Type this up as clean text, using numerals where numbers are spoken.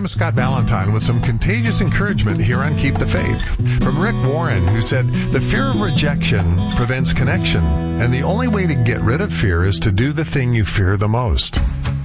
I'm Scott Valentine with some contagious encouragement here on Keep the Faith. From Rick Warren, who said, "The fear of rejection prevents connection, and the only way to get rid of fear is to do the thing you fear the most."